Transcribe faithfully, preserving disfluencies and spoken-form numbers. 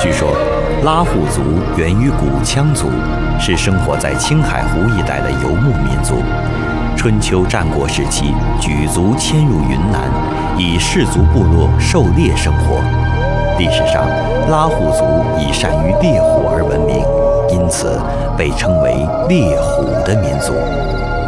据说，拉祜族源于古羌族，是生活在青海湖一带的游牧民族。春秋战国时期，举族迁入云南，以氏族部落狩猎生活。历史上，拉祜族以善于猎虎而闻名，因此被称为猎虎的民族。